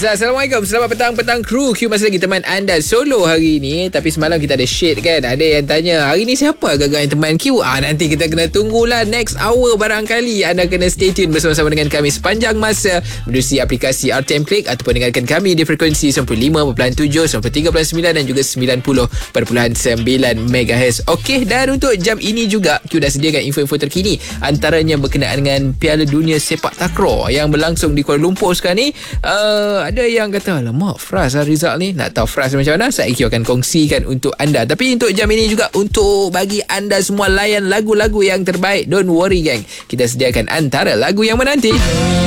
Assalamualaikum. Selamat petang-petang kru Q. Masih lagi teman anda solo hari ni. Tapi semalam kita ada shade kan. Ada yang tanya, hari ni siapa agak-agak yang teman Q? Nanti kita kena tunggulah next hour barangkali. Anda kena stay tune bersama-sama dengan kami sepanjang masa menerusi aplikasi RTM Click ataupun dengarkan kami di frekuensi 95.7, 93.9 dan juga 90.9 MHz. Okey, dan untuk jam ini juga Q dah sediakan info-info terkini, antaranya berkenaan dengan Piala Dunia Sepak Takraw yang berlangsung di Kuala Lumpur sekarang ni. Ada yang kata, alamak Fras result ni. Nak tahu Fras macam mana? Saya akan kongsikan untuk anda. Tapi untuk jam ini juga, untuk bagi anda semua layan lagu-lagu yang terbaik, don't worry gang, kita sediakan antara lagu yang menanti.